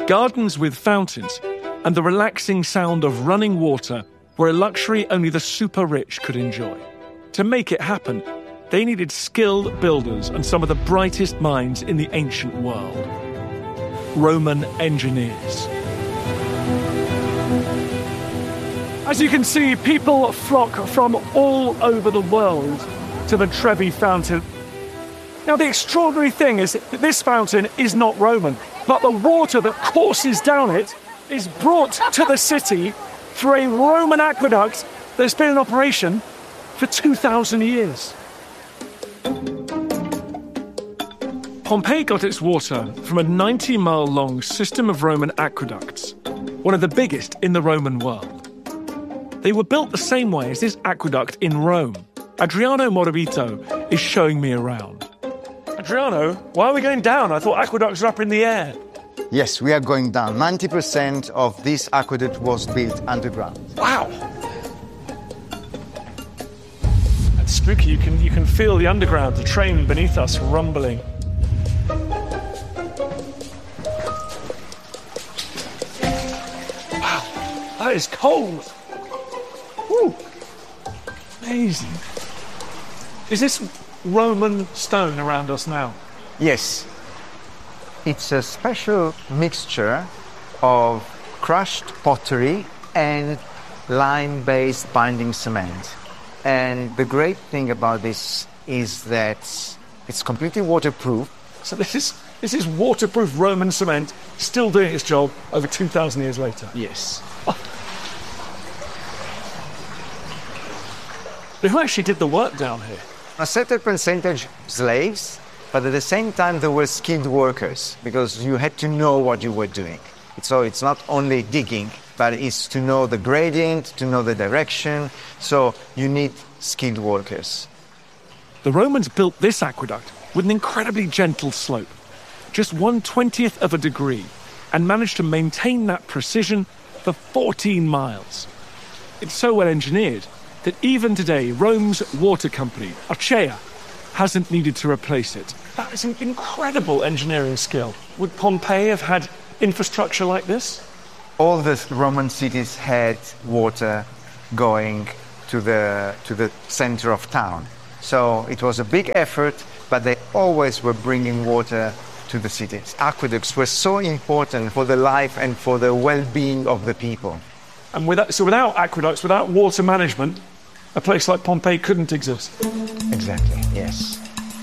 Gardens with fountains and the relaxing sound of running water were a luxury only the super rich could enjoy. To make it happen, they needed skilled builders and some of the brightest minds in the ancient world. Roman engineers. As you can see, people flock from all over the world to the Trevi Fountain. Now, the extraordinary thing is that this fountain is not Roman, but the water that courses down it is brought to the city through a Roman aqueduct that's been in operation for 2,000 years. Pompeii got its water from a 90-mile-long system of Roman aqueducts, one of the biggest in the Roman world. They were built the same way as this aqueduct in Rome. Adriano Morabito is showing me around. Adriano, why are we going down? I thought aqueducts are up in the air. Yes, we are going down. 90% of this aqueduct was built underground. Wow! That's spooky. You can feel the underground, the train beneath us rumbling. Wow, that is cold. Woo. Amazing. Is this Roman stone around us now? Yes. It's a special mixture of crushed pottery and lime-based binding cement. And the great thing about this is that it's completely waterproof. So this is waterproof Roman cement still doing its job over 2,000 years later? Yes. Who actually did the work down here? A certain percentage slaves, but at the same time there were skilled workers because you had to know what you were doing. So it's not only digging, but it's to know the gradient, to know the direction. So you need skilled workers. The Romans built this aqueduct with an incredibly gentle slope, just 1/20th of a degree, and managed to maintain that precision for 14 miles. It's so well engineered that even today, Rome's water company, Acea, hasn't needed to replace it. That is an incredible engineering skill. Would Pompeii have had infrastructure like this? All the Roman cities had water going to the center of town. So it was a big effort, but they always were bringing water to the cities. Aqueducts were so important for the life and for the well-being of the people. And without aqueducts, without water management, a place like Pompeii couldn't exist. Exactly, yes.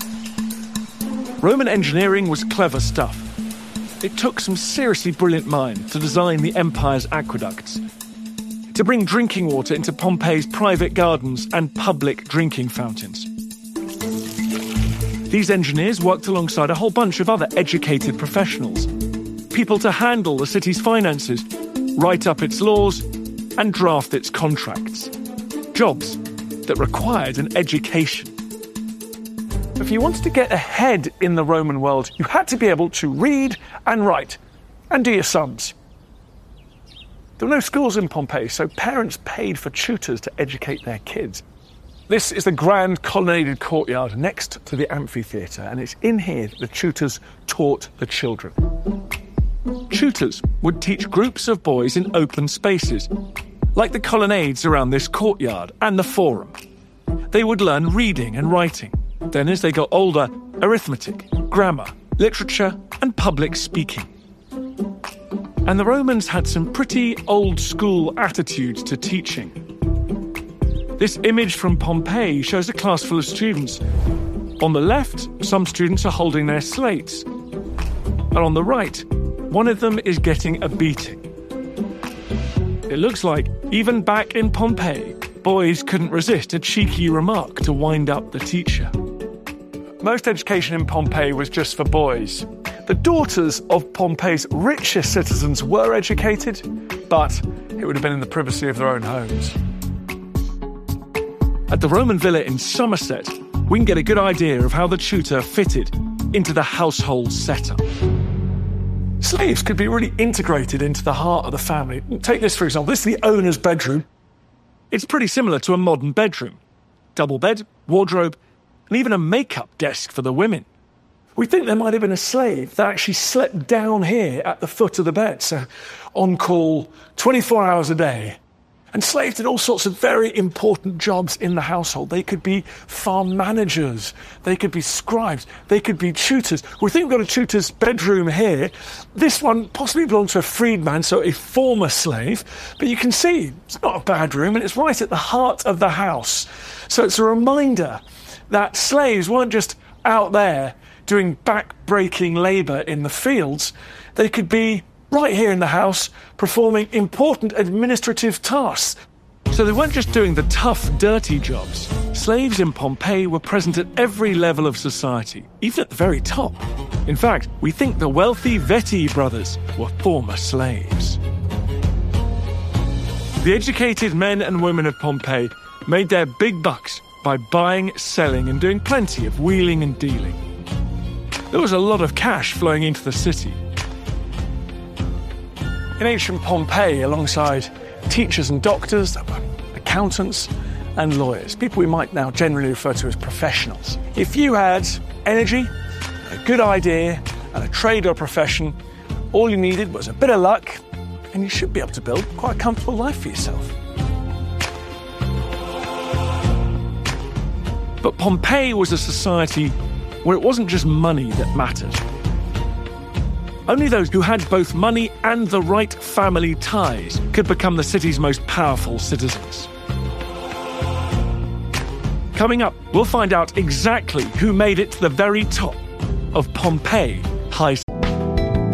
Roman engineering was clever stuff. It took some seriously brilliant minds to design the empire's aqueducts, to bring drinking water into Pompeii's private gardens and public drinking fountains. These engineers worked alongside a whole bunch of other educated professionals, people to handle the city's finances, write up its laws, and draft its contracts. Jobs that required an education. If you wanted to get ahead in the Roman world, you had to be able to read and write and do your sums. There were no schools in Pompeii, so parents paid for tutors to educate their kids. This is the grand colonnaded courtyard next to the amphitheatre, and it's in here that the tutors taught the children. Tutors would teach groups of boys in open spaces, like the colonnades around this courtyard and the forum. They would learn reading and writing. Then, as they got older, arithmetic, grammar, literature, and public speaking. And the Romans had some pretty old-school attitudes to teaching. This image from Pompeii shows a class full of students. On the left, some students are holding their slates. And on the right, one of them is getting a beating. It looks like, even back in Pompeii, boys couldn't resist a cheeky remark to wind up the teacher. Most education in Pompeii was just for boys. The daughters of Pompeii's richest citizens were educated, but it would have been in the privacy of their own homes. At the Roman villa in Somerset, we can get a good idea of how the tutor fitted into the household setup. Slaves could be really integrated into the heart of the family. Take this, for example. This is the owner's bedroom. It's pretty similar to a modern bedroom. Double bed, wardrobe, and even a makeup desk for the women. We think there might have been a slave that actually slept down here at the foot of the bed, so on call 24 hours a day. And slaves did all sorts of very important jobs in the household. They could be farm managers, they could be scribes, they could be tutors. We think we've got a tutor's bedroom here. This one possibly belonged to a freedman, so a former slave. But you can see it's not a bad room, and it's right at the heart of the house. So it's a reminder that slaves weren't just out there doing back-breaking labour in the fields. They could be right here in the house, performing important administrative tasks. So they weren't just doing the tough, dirty jobs. Slaves in Pompeii were present at every level of society, even at the very top. In fact, we think the wealthy Vetii brothers were former slaves. The educated men and women of Pompeii made their big bucks by buying, selling, and doing plenty of wheeling and dealing. There was a lot of cash flowing into the city. In ancient Pompeii, alongside teachers and doctors, there were accountants and lawyers, people we might now generally refer to as professionals. If you had energy, a good idea, and a trade or profession, all you needed was a bit of luck, and you should be able to build quite a comfortable life for yourself. But Pompeii was a society where it wasn't just money that mattered. Only those who had both money and the right family ties could become the city's most powerful citizens. Coming up, we'll find out exactly who made it to the very top of Pompeii